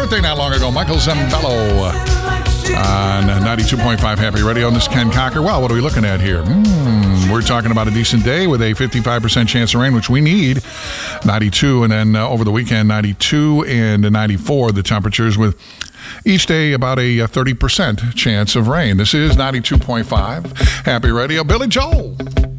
birthday not long ago, Michael Zambello. On 92.5 Happy Radio. And this is Ken Cocker. Well, what are we looking at here? We're talking about a decent day with a 55% chance of rain, which we need. 92, and then over the weekend, 92 and 94, the temperatures, with each day about a 30% chance of rain. This is 92.5 Happy Radio. Billy Joel.